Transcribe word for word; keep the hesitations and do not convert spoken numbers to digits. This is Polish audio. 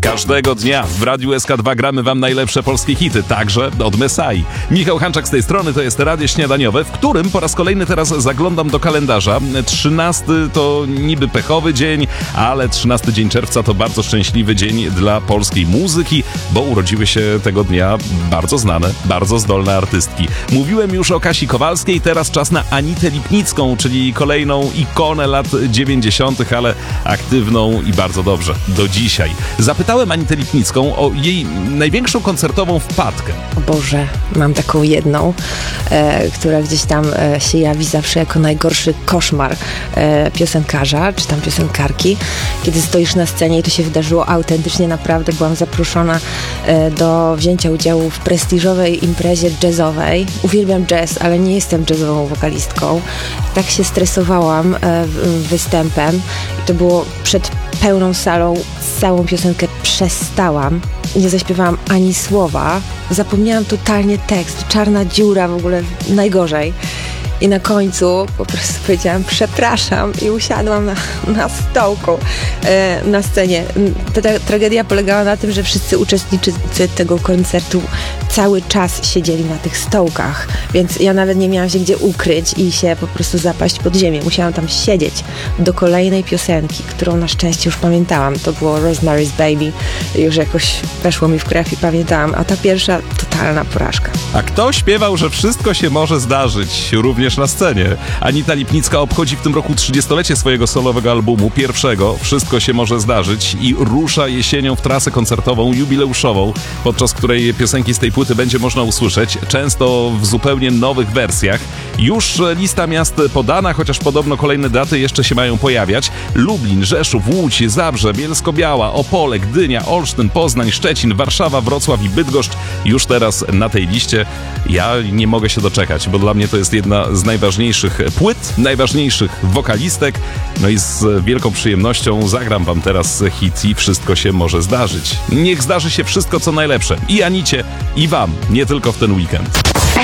Każdego dnia w Radiu S K dwa gramy wam najlepsze polskie hity, także od Mesai. Michał Hanczak z tej strony, to jest Radio Śniadaniowe, w którym po raz kolejny teraz zaglądam do kalendarza. trzynasty to niby pechowy dzień, ale trzynasty dzień czerwca to bardzo szczęśliwy dzień dla polskiej muzyki, bo urodziły się tego dnia bardzo znane, bardzo zdolne artystki. Mówiłem już o Kasi Kowalskiej, teraz czas na Anitę Lipnicką, czyli kolejną ikonę lat dziewięćdziesiątych, ale aktywną i bardzo dobrze do dzisiaj. Zapytałem Anitę Lipnicką o jej największą koncertową wpadkę. O Boże, mam taką jedną, e, która gdzieś tam e, się jawi zawsze jako najgorszy koszmar e, piosenkarza, czy tam piosenkarki. Kiedy stoisz na scenie i to się wydarzyło autentycznie, naprawdę byłam zaproszona e, do wzięcia udziału w prestiżowej imprezie jazzowej. Uwielbiam jazz, ale nie jestem jazzową wokalistką. Tak się stresowałam e, występem i to było przed pełną salą, całą piosenkę przestałam. Nie zaśpiewałam ani słowa. Zapomniałam totalnie tekst. Czarna dziura, w ogóle najgorzej. I na końcu po prostu powiedziałam przepraszam i usiadłam na, na stołku e, na scenie. Ta, ta tragedia polegała na tym, że wszyscy uczestnicy tego koncertu cały czas siedzieli na tych stołkach, więc ja nawet nie miałam się gdzie ukryć i się po prostu zapaść pod ziemię. Musiałam tam siedzieć do kolejnej piosenki, którą na szczęście już pamiętałam. To było Rosemary's Baby. Już jakoś weszło mi w krew i pamiętałam, a ta pierwsza totalna porażka. A kto śpiewał, że wszystko się może zdarzyć, również na scenie? Anita Lipnicka obchodzi w tym roku trzydziestolecie swojego solowego albumu, pierwszego, Wszystko się może zdarzyć, i rusza jesienią w trasę koncertową jubileuszową, podczas której piosenki z tej płyty będzie można usłyszeć, często w zupełnie nowych wersjach. Już lista miast podana, chociaż podobno kolejne daty jeszcze się mają pojawiać. Lublin, Rzeszów, Łódź, Zabrze, Bielsko-Biała, Opole, Gdynia, Olsztyn, Poznań, Szczecin, Warszawa, Wrocław i Bydgoszcz już teraz na tej liście. Ja nie mogę się doczekać, bo dla mnie to jest jedna z najważniejszych płyt, najważniejszych wokalistek. No i z wielką przyjemnością zagram wam teraz hit i Wszystko się może zdarzyć. Niech zdarzy się wszystko, co najlepsze. I Anicie, i wam, nie tylko w ten weekend.